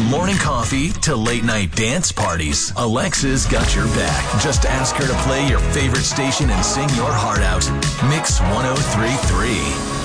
morning coffee to late night dance parties, Alexa's got your back. Just ask her to play your favorite station and sing your heart out. Mix 103.3.